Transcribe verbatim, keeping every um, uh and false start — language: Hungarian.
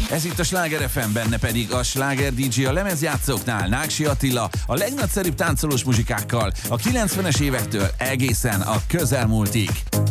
Ez itt a Sláger ef em, benne pedig a Sláger dé dzsé a lemezjátszóknál, Náksi Attila, a legnagyszerűbb táncolós muzsikákkal a kilencvenes évektől egészen a közelmúltig.